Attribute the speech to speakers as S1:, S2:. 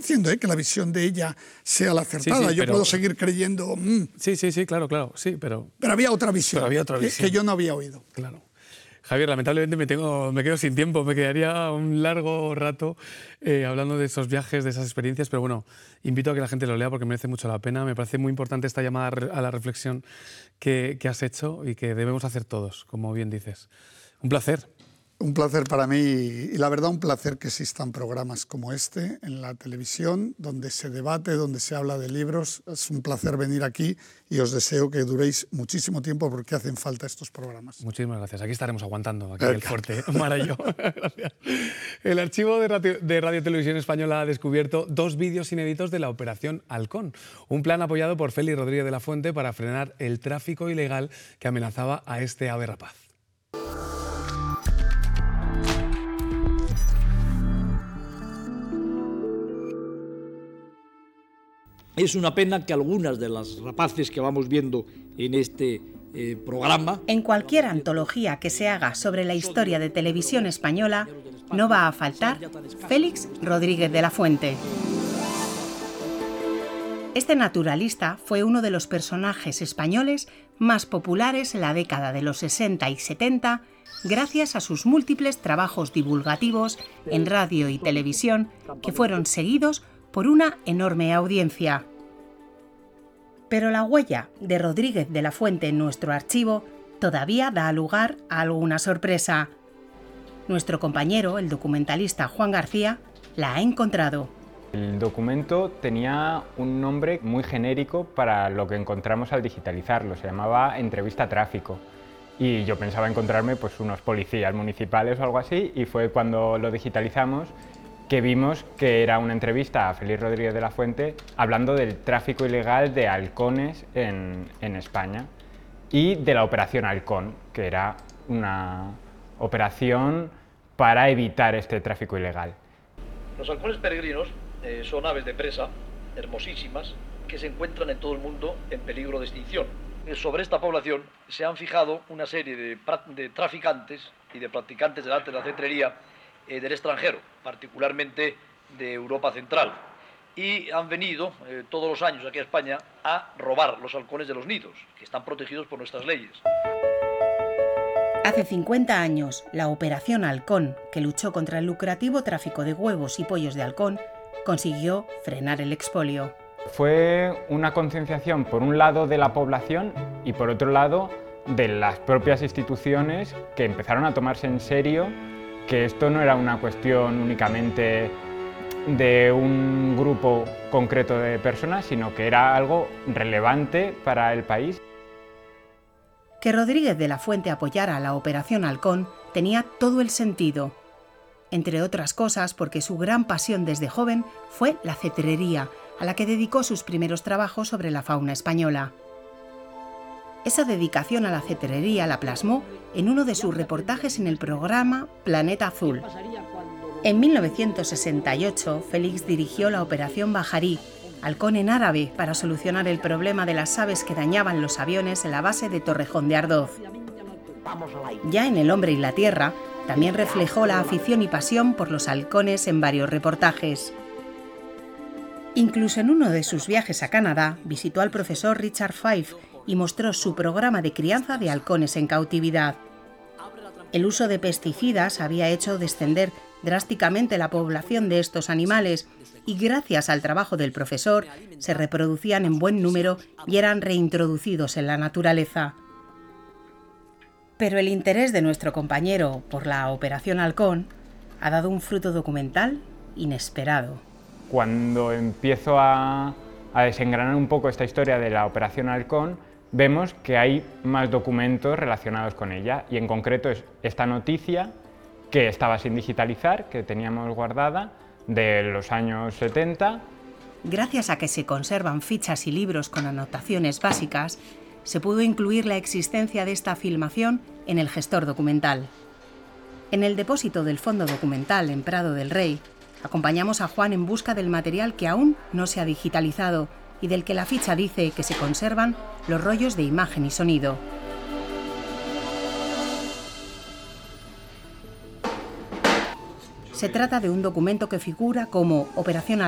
S1: diciendo que la visión de ella sea la acertada.
S2: Sí,
S1: yo puedo seguir creyendo...
S2: Sí, claro, sí, pero
S1: había otra visión, que yo no había oído.
S2: Claro. Javier, lamentablemente me quedo sin tiempo, me quedaría un largo rato hablando de esos viajes, de esas experiencias, pero bueno, invito a que la gente lo lea porque merece mucho la pena. Me parece muy importante esta llamada a la reflexión que has hecho y que debemos hacer todos, como bien dices. Un placer.
S1: Un placer para mí y la verdad un placer que existan programas como este en la televisión, donde se debate, donde se habla de libros. Es un placer venir aquí y os deseo que duréis muchísimo tiempo porque hacen falta estos programas.
S2: Muchísimas gracias. Aquí estaremos aguantando, aquí en el fuerte. Mara y yo. Gracias. El archivo de Radio Televisión Española ha descubierto 2 vídeos inéditos de la Operación Halcón, un plan apoyado por Félix Rodríguez de la Fuente para frenar el tráfico ilegal que amenazaba a este ave rapaz.
S3: Es una pena que algunas de las rapaces que vamos viendo en este programa...
S4: En cualquier antología que se haga sobre la historia de televisión española, no va a faltar Félix Rodríguez de la Fuente. Este naturalista fue uno de los personajes españoles más populares en la década de los 60 y 70, gracias a sus múltiples trabajos divulgativos en radio y televisión que fueron seguidos por una enorme audiencia. Pero la huella de Rodríguez de la Fuente en nuestro archivo todavía da lugar a alguna sorpresa. Nuestro compañero, el documentalista Juan García, la ha encontrado.
S5: El documento tenía un nombre muy genérico para lo que encontramos al digitalizarlo, se llamaba Entrevista Tráfico. Y yo pensaba encontrarme pues, unos policías municipales o algo así, y fue cuando lo digitalizamos que vimos que era una entrevista a Félix Rodríguez de la Fuente hablando del tráfico ilegal de halcones en España y de la Operación Halcón, que era una operación para evitar este tráfico ilegal.
S6: Los halcones peregrinos son aves de presa hermosísimas que se encuentran en todo el mundo en peligro de extinción. Sobre esta población se han fijado una serie de traficantes y de practicantes del arte de la cetrería del extranjero, particularmente de Europa Central, y han venido todos los años aquí a España a robar los halcones de los nidos, que están protegidos por nuestras leyes.
S4: Hace 50 años, la Operación Halcón, que luchó contra el lucrativo tráfico de huevos y pollos de halcón, consiguió frenar el expolio.
S5: Fue una concienciación, por un lado, de la población y, por otro lado, de las propias instituciones que empezaron a tomarse en serio que esto no era una cuestión únicamente de un grupo concreto de personas, sino que era algo relevante para el país.
S4: Que Rodríguez de la Fuente apoyara la Operación Halcón tenía todo el sentido, entre otras cosas porque su gran pasión desde joven fue la cetrería, a la que dedicó sus primeros trabajos sobre la fauna española. Esa dedicación a la cetrería la plasmó en uno de sus reportajes en el programa Planeta Azul. En 1968, Félix dirigió la Operación Bajarí, halcón en árabe, para solucionar el problema de las aves que dañaban los aviones en la base de Torrejón de Ardoz. Ya en El hombre y la tierra, también reflejó la afición y pasión por los halcones en varios reportajes. Incluso en uno de sus viajes a Canadá, visitó al profesor Richard Fife y mostró su programa de crianza de halcones en cautividad. El uso de pesticidas había hecho descender drásticamente la población de estos animales y gracias al trabajo del profesor se reproducían en buen número y eran reintroducidos en la naturaleza. Pero el interés de nuestro compañero por la Operación Halcón ha dado un fruto documental inesperado.
S5: Cuando empiezo a desengranar un poco esta historia de la Operación Halcón, vemos que hay más documentos relacionados con ella, y en concreto es esta noticia que estaba sin digitalizar, que teníamos guardada, de los años 70.
S4: Gracias a que se conservan fichas y libros con anotaciones básicas, se pudo incluir la existencia de esta filmación en el gestor documental. En el depósito del fondo documental en Prado del Rey, acompañamos a Juan en busca del material que aún no se ha digitalizado y del que la ficha dice que se conservan los rollos de imagen y sonido. Se trata de un documento que figura como Operación